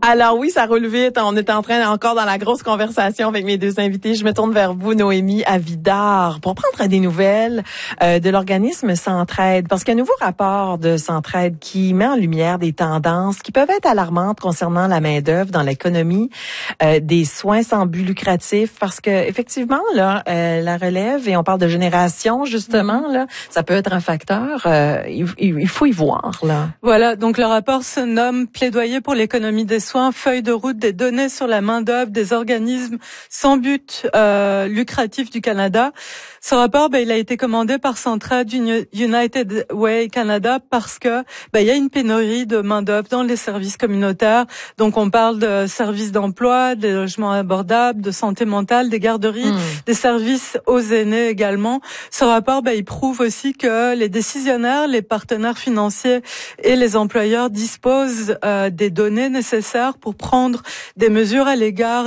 Alors oui, ça roule vite. On est encore dans la grosse conversation avec mes deux invités. Je me tourne vers vous, Noémie Avidard, pour prendre des nouvelles de l'organisme Centraide. Parce qu'il y a un nouveau rapport de Centraide qui met en lumière des tendances qui peuvent être alarmantes concernant la main-d'œuvre dans l'économie des soins sans but lucratif. Parce que effectivement, là, la relève, et on parle de génération, justement, là, ça peut être un facteur. Il faut y voir, là. Voilà, donc le rapport se nomme Plaidoyer pour l'économie des soins, feuille de route des données sur la main-d'œuvre des organismes sans but lucratif du Canada. Ce rapport, il a été commandé par Centraide United Way Canada parce que il y a une pénurie de main-d'œuvre dans les services communautaires. Donc on parle de services d'emploi, des logements abordables, de santé mentale, des garderies, des services aux aînés également. Ce rapport, il prouve aussi que les décisionnaires, les partenaires financiers et les employeurs disposent des données nécessaires pour prendre des mesures à l'égard